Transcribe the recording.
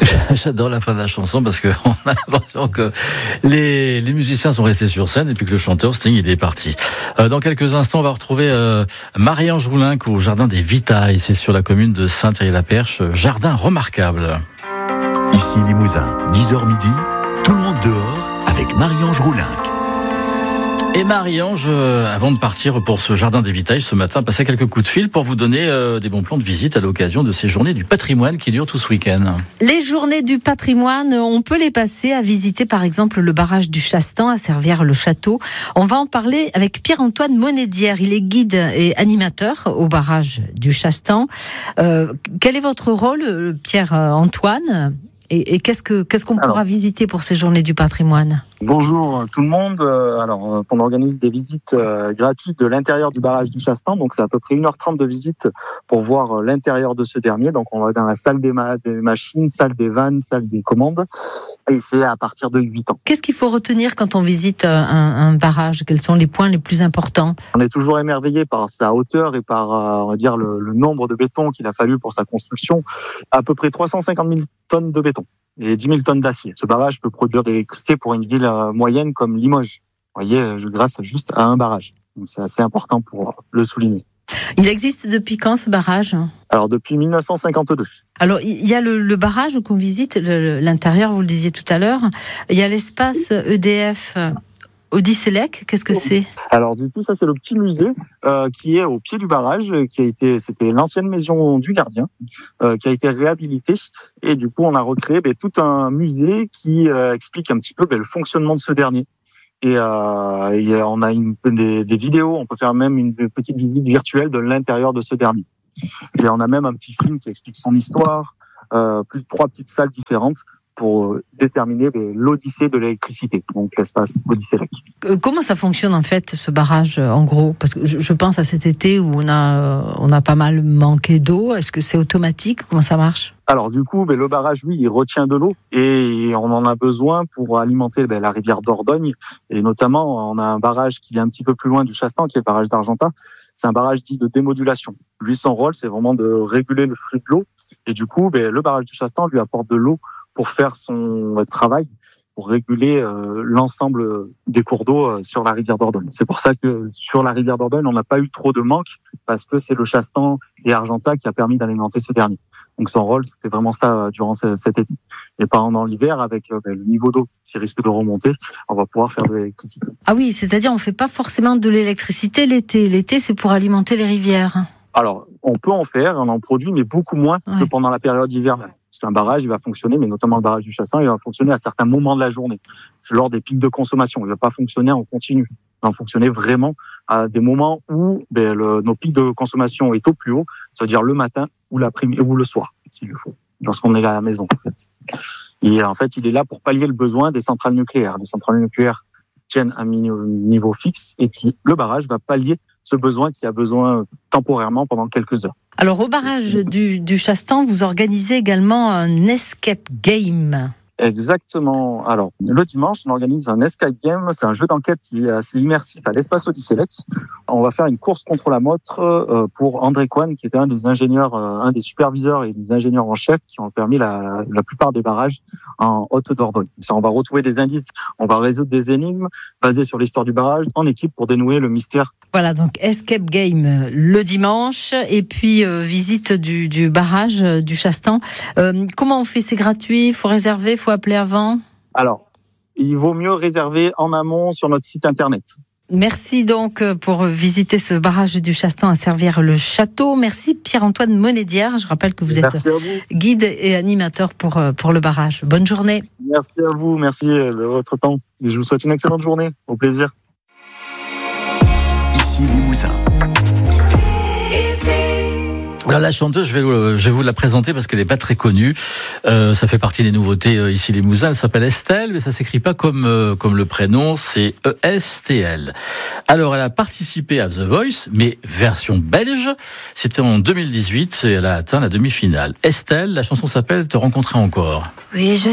J'adore la fin de la chanson parce qu'on a l'impression que les musiciens sont restés sur scène et puis que le chanteur Sting il est parti. Dans quelques instants, on va retrouver Marie-Ange Roulinc au Jardin des Vitailles. C'est sur la commune de Saint-Thierry-la-Perche. Jardin remarquable. Ici Limousin, 10h midi, tout le monde dehors avec Marie-Ange Roulinc. Et Marie-Ange, avant de partir pour ce Jardin des Vitailles ce matin, passez quelques coups de fil pour vous donner des bons plans de visite à l'occasion de ces journées du patrimoine qui durent tout ce week-end. Les journées du patrimoine, on peut les passer à visiter par exemple le barrage du Chastan à Servières-le-Château. On va en parler avec Pierre-Antoine Monédière. Il est guide et animateur au barrage du Chastan. Quel est votre rôle, Pierre-Antoine ? Et qu'est-ce qu'on pourra visiter pour ces journées du patrimoine ? Bonjour tout le monde. On organise des visites gratuites de l'intérieur du barrage du Chastan. Donc c'est à peu près 1h30 de visite pour voir l'intérieur de ce dernier. Donc on va dans la salle des machines, salle des vannes, salle des commandes. Et c'est à partir de 8 ans. Qu'est-ce qu'il faut retenir quand on visite un barrage ? Quels sont les points les plus importants ? On est toujours émerveillé par sa hauteur et par on va dire le nombre de béton qu'il a fallu pour sa construction. À peu près 350 000 tonnes de béton et 10 000 tonnes d'acier. Ce barrage peut produire de l'électricité pour une ville moyenne comme Limoges. Vous voyez, grâce juste à un barrage. Donc c'est assez important pour le souligner. Il existe depuis quand ce barrage ? Alors depuis 1952. Alors il y a le barrage qu'on visite, l'intérieur, vous le disiez tout à l'heure. Il y a l'espace EDF Odyssélec. Qu'est-ce que c'est ? Alors du coup ça c'est le petit musée qui est au pied du barrage, c'était l'ancienne maison du gardien qui a été réhabilitée et du coup on a recréé tout un musée qui explique un petit peu le fonctionnement de ce dernier. Et on a des vidéos, on peut faire même une petite visite virtuelle de l'intérieur de ce dernier. Et on a même un petit film qui explique son histoire, plus de 3 petites salles différentes pour déterminer l'odyssée de l'électricité, donc l'espace Odyssélec. Comment ça fonctionne en fait ce barrage en gros ? Parce que je pense à cet été où on a pas mal manqué d'eau. Est-ce que c'est automatique ? Comment ça marche ? Alors du coup, le barrage, lui, il retient de l'eau et on en a besoin pour alimenter la rivière Dordogne. Et notamment, on a un barrage qui est un petit peu plus loin du Chastan, qui est le barrage d'Argentat. C'est un barrage dit de démodulation. Lui, son rôle, c'est vraiment de réguler le flux de l'eau. Et du coup, le barrage du Chastan lui apporte de l'eau pour faire son travail, pour réguler l'ensemble des cours d'eau sur la rivière Dordogne. C'est pour ça que sur la rivière Dordogne, on n'a pas eu trop de manque, parce que c'est le Chastan et Argentat qui a permis d'alimenter ce dernier. Donc son rôle, c'était vraiment ça durant cet été. Et pendant l'hiver, avec le niveau d'eau qui risque de remonter, on va pouvoir faire de l'électricité. Ah oui, c'est-à-dire on fait pas forcément de l'électricité l'été. L'été, c'est pour alimenter les rivières. Alors, on peut en faire, on en produit, mais beaucoup moins que pendant la période hivernale. Parce qu'un barrage, il va fonctionner, mais notamment le barrage du Chastan, il va fonctionner à certains moments de la journée. C'est lors des pics de consommation. Il ne va pas fonctionner en continu. Il va fonctionner vraiment à des moments où nos pics de consommation est au plus haut, c'est-à-dire le matin ou l'après-midi ou le soir, s'il le faut, lorsqu'on est à la maison. En fait. Et en fait, il est là pour pallier le besoin des centrales nucléaires. Les centrales nucléaires tiennent à un niveau fixe, et puis le barrage va pallier ce besoin qui a besoin temporairement pendant quelques heures. Alors au barrage du Chastan, vous organisez également un escape game. Exactement. Alors, le dimanche, on organise un escape game. C'est un jeu d'enquête qui est assez immersif à l'espace Odyssélec. On va faire une course contre la montre pour André Coine, qui était un des ingénieurs, un des superviseurs et des ingénieurs en chef qui ont permis la plupart des barrages en Haute-Dordogne. On va retrouver des indices, on va résoudre des énigmes basées sur l'histoire du barrage en équipe pour dénouer le mystère. Voilà, donc escape game le dimanche et puis visite du barrage du Chastan. Comment on fait ? C'est gratuit ? Il faut réserver ? Il faut appeler avant ? Alors, il vaut mieux réserver en amont sur notre site internet. Merci donc pour visiter ce barrage du Chastan à Servières-le-Château. Merci Pierre-Antoine Monédière. Je rappelle que vous êtes guide et animateur pour le barrage. Bonne journée. Merci à vous, merci de votre temps. Et je vous souhaite une excellente journée. Au plaisir. Ici Limousin. Alors la chanteuse, je vais vous la présenter parce qu'elle n'est pas très connue. Ça fait partie des nouveautés ici Limousin. Elle s'appelle Estelle, mais ça s'écrit pas comme le prénom, c'est ESTL. Alors elle a participé à The Voice, mais version belge. C'était en 2018 et elle a atteint la demi-finale. Estelle, la chanson s'appelle Te rencontrer encore. Oui, je